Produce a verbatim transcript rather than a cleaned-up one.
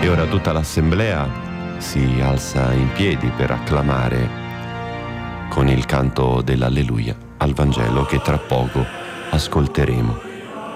E ora tutta l'assemblea si alza in piedi per acclamare con il canto dell'Alleluia al Vangelo che tra poco ascolteremo.